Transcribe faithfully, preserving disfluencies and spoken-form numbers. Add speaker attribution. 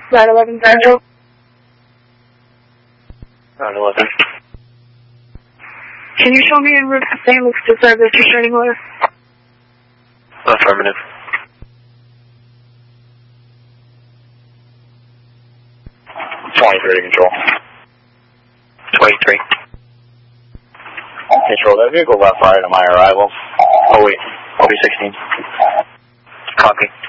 Speaker 1: nine eleven Central.
Speaker 2: nine eleven.
Speaker 1: Can you show me en route to Saint Luke's to service restraining order?
Speaker 2: Affirmative. twenty-three to control. twenty-three. Control, that vehicle left right on my arrival. Oh wait, I'll be sixteen. Copy.